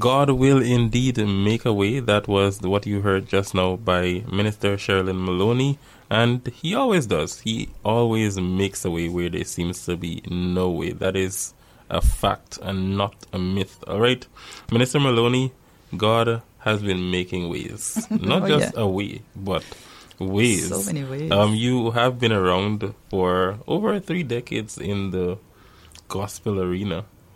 God will indeed make a way. That was what you heard just now by Minister Sherilyn Maloney. And he always does. He always makes a way where there seems to be no way. That is a fact and not a myth. All right. Minister Maloney, God has been making ways. Not just a way, but ways. So many ways. You have been around for over 3 decades in the gospel arena.